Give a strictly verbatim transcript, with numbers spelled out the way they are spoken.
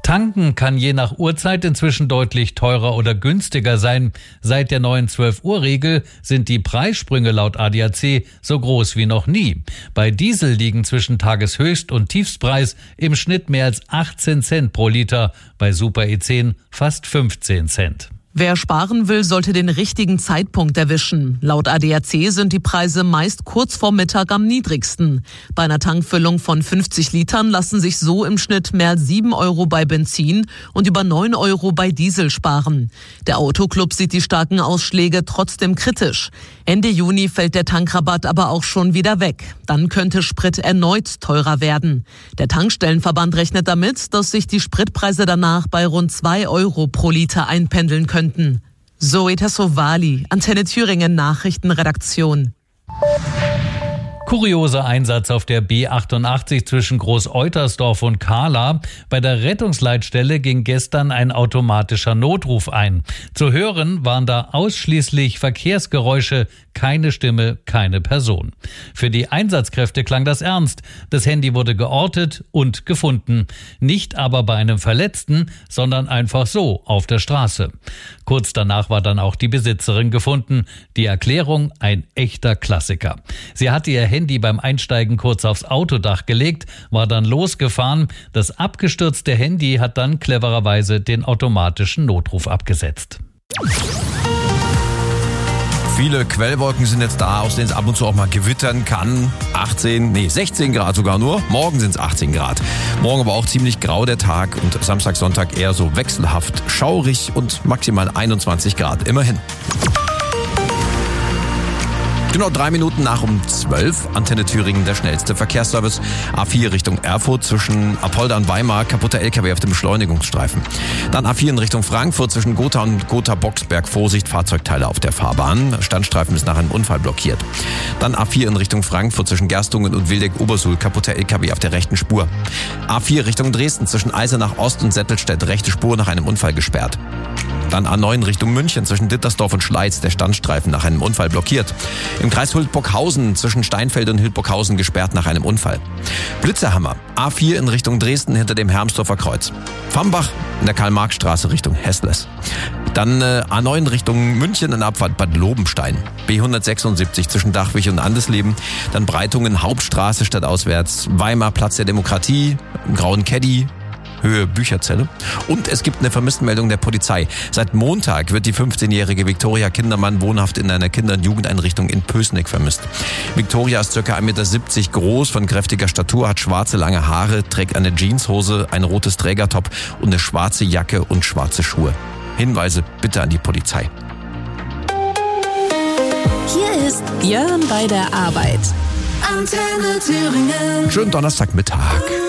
Tanken kann je nach Uhrzeit inzwischen deutlich teurer oder günstiger sein. Seit der neuen zwölf-Uhr-Regel sind die Preissprünge laut A D A C so groß wie noch nie. Bei Diesel liegen zwischen Tageshöchst- und Tiefstpreis im Schnitt mehr als achtzehn Cent pro Liter, bei Super E zehn fast fünfzehn Cent. Wer sparen will, sollte den richtigen Zeitpunkt erwischen. Laut A D A C sind die Preise meist kurz vor Mittag am niedrigsten. Bei einer Tankfüllung von fünfzig Litern lassen sich so im Schnitt mehr als sieben Euro bei Benzin und über neun Euro bei Diesel sparen. Der Autoclub sieht die starken Ausschläge trotzdem kritisch. Ende Juni fällt der Tankrabatt aber auch schon wieder weg. Dann könnte Sprit erneut teurer werden. Der Tankstellenverband rechnet damit, dass sich die Spritpreise danach bei rund zwei Euro pro Liter einpendeln könnten. Zoe Tassovali, Antenne Thüringen Nachrichtenredaktion. Kurioser Einsatz auf der B achtundachtzig zwischen Groß-Eutersdorf und Kahla. Bei der Rettungsleitstelle ging gestern ein automatischer Notruf ein. Zu hören waren da ausschließlich Verkehrsgeräusche, keine Stimme, keine Person. Für die Einsatzkräfte klang das ernst. Das Handy wurde geortet und gefunden. Nicht aber bei einem Verletzten, sondern einfach so auf der Straße. Kurz danach war dann auch die Besitzerin gefunden. Die Erklärung ein echter Klassiker. Sie hatte ihr Handy beim Einsteigen kurz aufs Autodach gelegt, war dann losgefahren. Das abgestürzte Handy hat dann clevererweise den automatischen Notruf abgesetzt. Viele Quellwolken sind jetzt da, aus denen es ab und zu auch mal gewittern kann. achtzehn, nee, sechzehn Grad sogar nur. Morgen sind es achtzehn Grad. Morgen aber auch ziemlich grau der Tag und Samstag, Sonntag eher so wechselhaft schaurig und maximal einundzwanzig Grad immerhin. Genau drei Minuten nach um zwölf. Antenne Thüringen, der schnellste Verkehrsservice. A vier Richtung Erfurt zwischen Apolda und Weimar, kaputter L K W auf dem Beschleunigungsstreifen. Dann A vier in Richtung Frankfurt zwischen Gotha und Gotha-Boxberg. Vorsicht, Fahrzeugteile auf der Fahrbahn. Standstreifen ist nach einem Unfall blockiert. Dann A vier in Richtung Frankfurt zwischen Gerstungen und Wildeck-Obersuhl, kaputter L K W auf der rechten Spur. A vier Richtung Dresden zwischen Eisenach Ost und Settelstedt, rechte Spur nach einem Unfall gesperrt. Dann A neun Richtung München zwischen Dittersdorf und Schleiz, der Standstreifen nach einem Unfall blockiert. Im Kreis Hildburghausen zwischen Steinfeld und Hildburghausen gesperrt nach einem Unfall. Blitzerhammer, A vier in Richtung Dresden hinter dem Hermsdorfer Kreuz. Fambach in der Karl-Marx-Straße Richtung Hessles. Dann äh, A neun Richtung München in Abfahrt Bad Lobenstein. B hundertsechsundsiebzig zwischen Dachwig und Andesleben. Dann Breitungen Hauptstraße stadtauswärts. Weimar Platz der Demokratie, im Grauen Caddy, Höhe Bücherzelle. Und es gibt eine Vermisstenmeldung der Polizei. Seit Montag wird die fünfzehnjährige Viktoria Kindermann wohnhaft in einer Kinder- und Jugendeinrichtung in Pößneck vermisst. Viktoria ist ca. ein Meter siebzig groß, von kräftiger Statur, hat schwarze lange Haare, trägt eine Jeanshose, ein rotes Trägertop und eine schwarze Jacke und schwarze Schuhe. Hinweise bitte an die Polizei. Hier ist Björn bei der Arbeit. Antenne Thüringen. Schönen Donnerstagmittag.